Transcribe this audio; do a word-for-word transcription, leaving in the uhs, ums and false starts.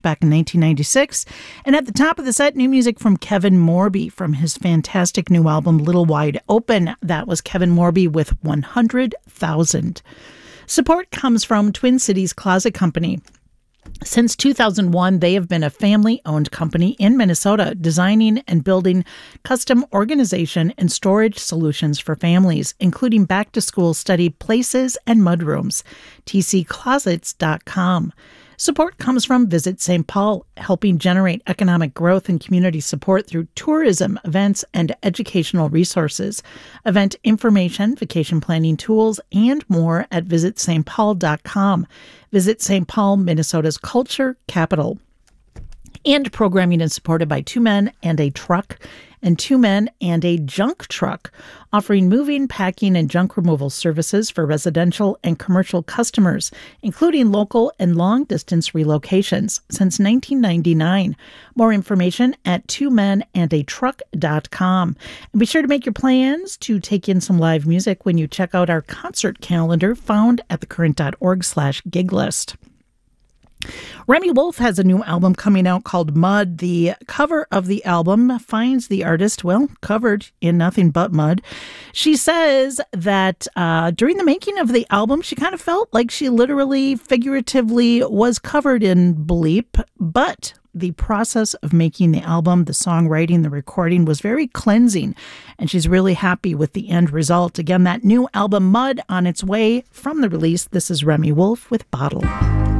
back in nineteen ninety-six. And at the top of the set, new music from Kevin Morby from his fantastic new album, Little Wide Open. That was Kevin Morby with one hundred thousand. Support comes from Twin Cities Closet Company. Since two thousand one, they have been a family-owned company in Minnesota, designing and building custom organization and storage solutions for families, including back-to-school study places and mudrooms. T C closets dot com. Support comes from Visit Saint Paul, helping generate economic growth and community support through tourism, events, and educational resources. Event information, vacation planning tools, and more at visit saint paul dot com. Visit Saint Paul, Minnesota's culture capital. And programming is supported by Two Men and a Truck and Two Men and a Junk Truck, offering moving, packing, and junk removal services for residential and commercial customers, including local and long-distance relocations since nineteen ninety-nine. More information at two men and a truck dot com. And be sure to make your plans to take in some live music when you check out our concert calendar found at thecurrent.org slash gig list. Remi Wolf has a new album coming out called Mud. The cover of the album finds the artist, well, covered in nothing but mud. She says that uh, during the making of the album, she kind of felt like she literally, figuratively was covered in bleep, but the process of making the album, the songwriting, the recording was very cleansing, and she's really happy with the end result. Again, that new album, Mud, on its way from the release. This is Remi Wolf with Bottle.